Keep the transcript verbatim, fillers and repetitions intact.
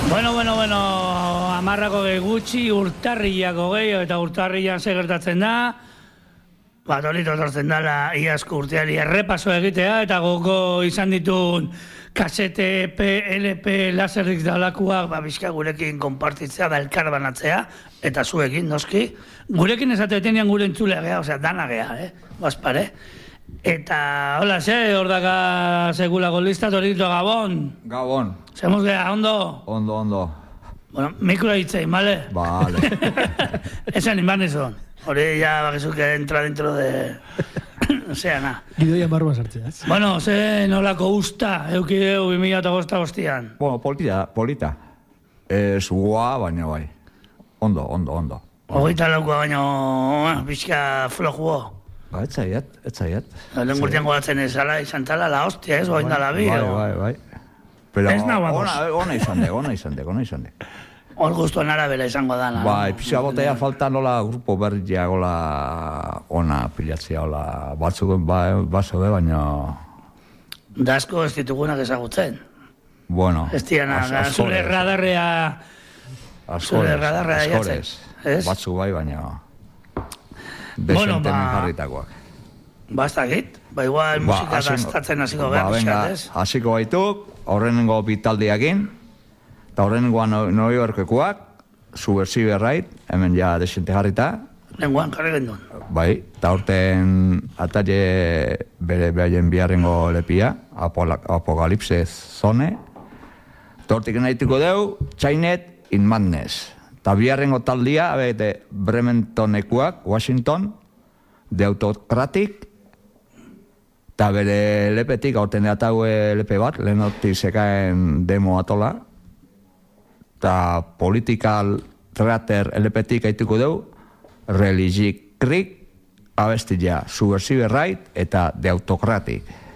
Bueno, bueno, bueno, amarrako gehi gutxi, urtarriako gehiago eta urtarrian segertatzen da. Bat horito tortzen dala iazko urteari errepaso egitea eta goko izan ditun kasete, P, L P, laserrik dalakuak, ba, bizka gurekin konpartitzea da elkar banatzea, eta zuekin, noski. Gurekin esatetenean gure entzulea gea, osea, dana gea, eh? Baspare. Eta, hola, ze, hor daka segulako lista, torito Gabon. Gabon. Zemuz gea, ondo? Ondo, ondo. Bueno, mikroa hitzein, ¿vale? Vale. Esan inbanezon. Hori ya, bakizu que entra dentro de... Osea, na. Gidoia barba sartzeaz. Bueno, ze nolako usta, eukideu bi mila eta bosta bostian. Bueno, polita, polita. Ez goa, baina bai. Ondo, ondo, ondo. Hogeita laukua baino, bueno, pixka flojuo. Ba, etzaiet, etzaiet. Lehen gurtian gogatzen ezala, izan tala, la hostia, ez, goain dala bi. Bai, bai, bai. Pero Ez nagoa ona, ona izan dek, ona izan dek, ona izan dek. Hor guztuan arabera izango da. Bai, pixka botea falta nola grupo berria gola ona pilatzea, hola batzuk ba, baso be, baina... Dasko ez ditugunak ezagutzen. Bueno, ez diana, zure radarrea... Zure radarrea jatzen. Askorez, batzuk bai, baina... Bueno, Desenten ba... jarritakoak. Ba, ez dakit. Ba, igual musika dastatzen hasiko behar, pixkat, ez? Hasiko baituk, horrenengo bitaldiakin, eta horrenengoan New Yorkekoak, Subversive Right, hemen ja desente jarrita. Lenguan, jarri gendun. Bai, eta horten atalle bere behaien biharrengo lepia, Apokalipse Zone. Eta hortik nahituko deu, Chainet in Madness. Eta biharrengo taldia, abete, Brementonekuak, Washington, The Autocratic, eta bere lepetik, hauten eataue lepe bat, lehenotik zekaen demo atola, eta Political Theater lepetik haituko deu, Religic Creek, abestia, Subversive Right, eta The Autocratic.